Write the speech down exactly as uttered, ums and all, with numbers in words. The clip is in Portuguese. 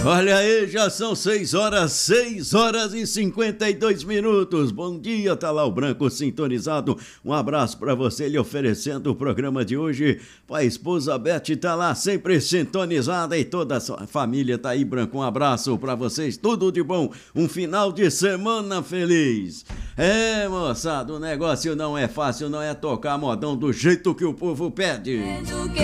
Olha aí, já são seis horas, seis horas e cinquenta e dois minutos. Bom dia, tá lá o Branco sintonizado. Um abraço pra você, lhe oferecendo o programa de hoje. A esposa Beth tá lá sempre sintonizada e toda a sua família tá aí, Branco. Um abraço pra vocês, tudo de bom. Um final de semana feliz. É, moçada, o negócio não é fácil, não é tocar modão do jeito que o povo pede.